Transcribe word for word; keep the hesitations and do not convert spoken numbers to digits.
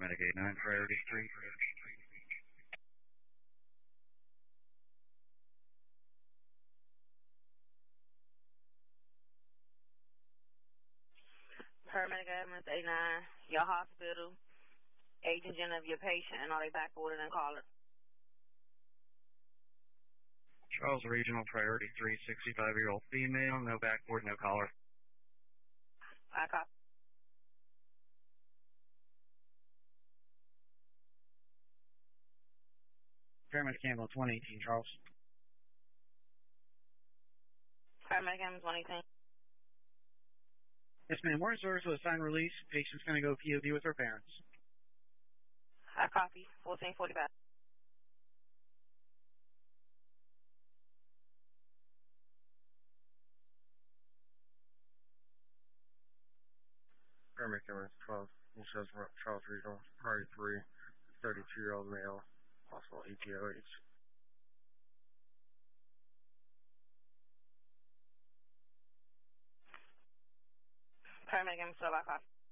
Paramedic eight nine, priority three. Paramedic ambulance eight nine, your hospital, agent of your patient, and are they back ordered and call it? Charles Regional, priority three, sixty-five-year-old female, no backboard, no collar. I copy. Paramedic ambulance one eighteen, Charles. Paramedic ambulance one eighteen. Yes, ma'am. Where's orders with a signed release? Patient's going to go P O D with her parents. I copy. fourteen forty-five. Paramedic ambulance twelve, New Charles, Charles Regional, priority three, thirty-two-year-old male, possible E T O H. Paramedic ambulance twelve, I copy.